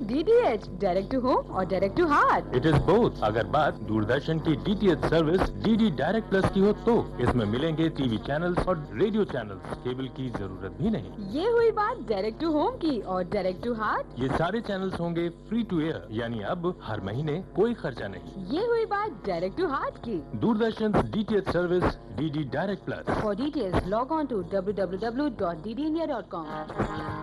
DTH direct to home और direct to heart. It is both. अगर बात दूरदर्शन की DTH service DD direct plus की हो तो इसमें मिलेंगे टीवी चैनल्स और रेडियो चैनल्स। केबल की जरूरत भी नहीं। ये हुई बात डायरेक्ट टू होम की, और डायरेक्ट टू हार्ट ये सारे चैनल्स होंगे फ्री टू एयर, यानी अब हर महीने कोई खर्चा नहीं। ये हुई बात डायरेक्ट टू हार्ट की। Doordarshan DTH service DD direct plus. For details, log on to www.ddindia.com.